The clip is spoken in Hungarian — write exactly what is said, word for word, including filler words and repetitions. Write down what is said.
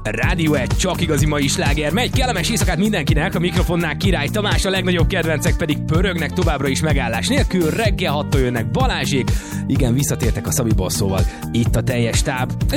Rádió egy csak igazi mai sláger. Megy, kellemes éjszakát mindenkinek, a mikrofonnál Király Tamás, a legnagyobb kedvencek pedig pörögnek továbbra is megállás nélkül. Reggel hattól jönnek Balázsék. Igen, visszatértek a Szabi Bosszóval. Itt a teljes táb.